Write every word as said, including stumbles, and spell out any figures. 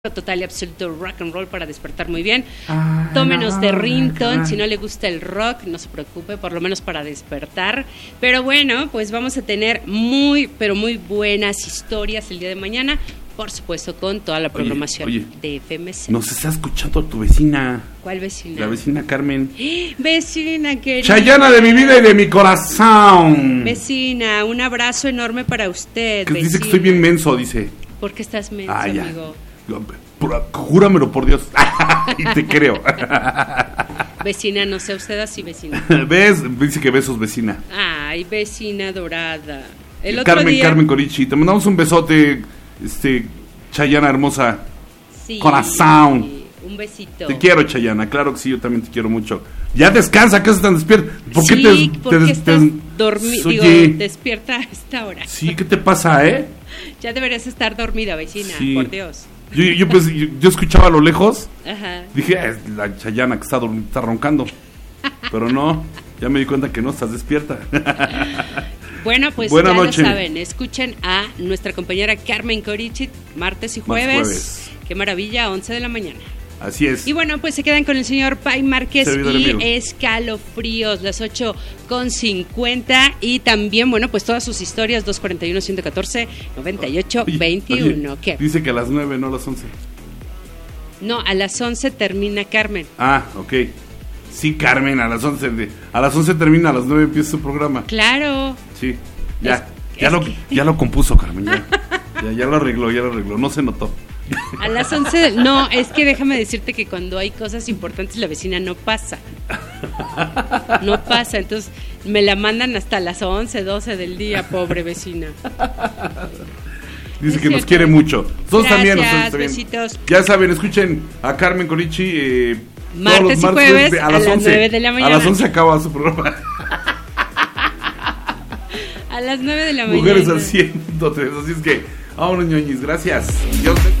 Total y absoluto rock and roll para despertar muy bien. Ah, Tómenos no, de ringtone, no. si no le gusta el rock, no se preocupe, por lo menos para despertar. Pero bueno, pues vamos a tener muy, pero muy buenas historias el día de mañana, por supuesto con toda la programación oye, oye, de F M C. Nos está escuchando tu vecina. ¿Cuál vecina? La vecina Carmen. Vecina querida. Chayana de mi vida y de mi corazón. Vecina, un abrazo enorme para usted. Que vecina. dice que estoy bien menso, dice. ¿Por qué estás menso, Ah, ya. amigo? Por- Júramelo por Dios. Y te creo. Vecina, no sea usted así, vecina. ¿Ves? Dice que besos, vecina. Ay, vecina dorada. El otro Carmen, día... Carmen Corichi. Te mandamos un besote, este, Chayana hermosa. Sí, Corazón. un besito. Te quiero, Chayana. Claro que sí, yo también te quiero mucho. Ya descansa, ¿qué estás tan despierta? ¿Por qué sí, te, porque te, estás te- dormido, Oye, digo, despierta a esta hora. sí, ¿qué te pasa, eh? Ya deberías estar dormida, vecina, Sí. por Dios. Yo, yo, pues, yo, yo escuchaba a lo lejos, Ajá. dije, "Ah, es la Chayana que está, dorm- está roncando. Pero no, ya me di cuenta que no estás despierta. Bueno, pues Buena ya noche. lo saben, escuchen a nuestra compañera Carmen Corichi martes y Más jueves. jueves. Qué maravilla, once de la mañana. Así es. Y bueno, pues se quedan con el señor Pai Márquez Servidor y amigo. Escalofríos, las ocho con cincuenta. Y también, bueno, pues todas sus historias, dos cuarenta y uno, ciento catorce, noventa y ocho, Oye, veintiuno. oye, ¿Qué? dice que a las nueve, no a las once. No, a las once termina Carmen. Ah, ok. Sí, Carmen, a las once. De, a las once termina, a las nueve empieza su programa. Claro. Sí, ya. Es- ya, es lo, que- ya lo compuso, Carmen. Ya. ya, ya lo arregló, ya lo arregló. No se notó. A las once, de- no, es que déjame decirte que cuando hay cosas importantes la vecina no pasa. No pasa, entonces me la mandan hasta las once, doce del día, pobre vecina. Dice Es que nos cierto. quiere mucho. Nosotros también. Gracias, nosotros también. besitos. Ya saben, escuchen a Carmen Corichi. Eh, todos Martes los y martes jueves de- a las nueve de la mañana. A las once acaba su programa. A las nueve de la mañana. Mujeres al cien punto tres. Así es que, vámonos, ñoñis. Gracias. Dios